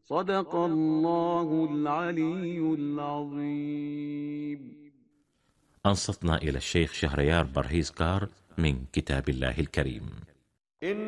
صدق الله العلي العظيم. أنصتنا إلى الشيخ شهريار برهيز كار من كتاب الله الكريم.